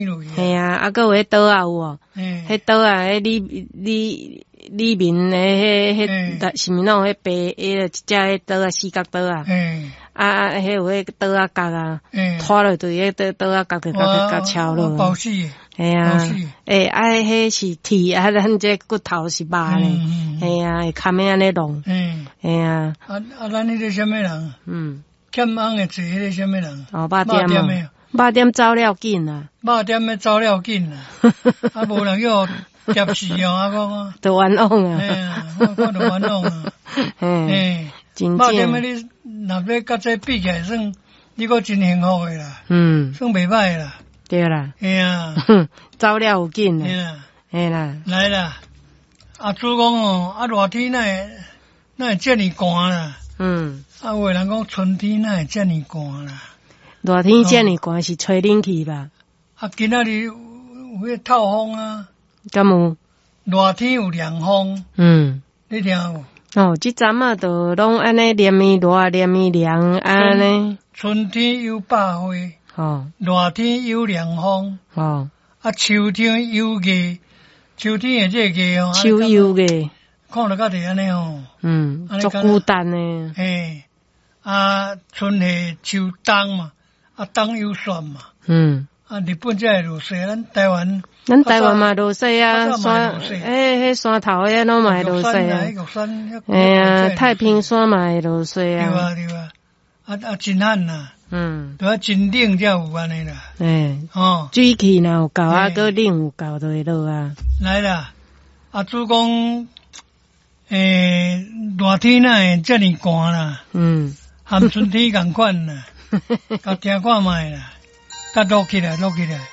嘿啊，啊，搁有迄岛啊有哦，迄岛啊，迄里面诶，迄是毋弄迄白，迄一只迄岛啊，四角岛啊，迄有迄岛啊角啊，拖落对迄岛啊角就甲敲落。 包死。 嘿啊，迄是铁啊，咱这骨头是肉咧，嘿啊，会堪安尼弄，嘿啊。 咱迄个什么人？欠翁诶做迄个什么人？ 哦，肉点诶，肉点走了紧啊， 肉点诶走了紧啊，啊无人叫夹死哦，啊讲。 都冤枉啊！ 嘿啊，我看着冤枉啊。 嘿，真正。肉点诶，你若要甲这比起来，算你个真幸福诶啦。算袂歹啦。 对啦。 嘿啊。 走了有紧啊。 嘿啦。 嘿啦。 来啦，阿主讲哦，啊热天哪会这么寒啦？啊有诶人讲春天哪会这么寒啦？ 热天这么寒是吹冷气吧？ 啊，今仔日有迄透风啊。 敢有？ 热天有凉风。你听有？ 哦，即阵啊，都拢安尼连绵热，连绵凉安尼。 春天有百花。热天有凉风。啊，秋天有月，秋天诶这月哦。 秋有月。 看着较地安尼哦。 足孤单诶。 嘿。啊，春夏秋冬嘛，啊冬有雪嘛。啊，日本才会落雪，咱台湾嘛落雪啊，山迄山头迄拢嘛会落雪啊。哎呀，太平山嘛会落雪啊。 对啊对啊，啊真旱呐。都要真冷才有安尼啦。 水气若有够啊，搁冷有够就会落啊。 来啦，阿主讲，热天哪会这么寒啦？含春天共款啦。甲听看卖啦，甲落起来。